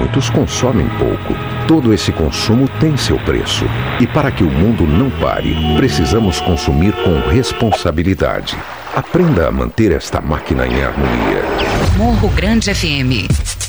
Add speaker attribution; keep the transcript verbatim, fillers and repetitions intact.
Speaker 1: muitos consomem pouco. Todo esse consumo tem seu preço. E para que o mundo não pare, precisamos consumir com responsabilidade. Aprenda a manter esta máquina em harmonia.
Speaker 2: Morro Grande F M.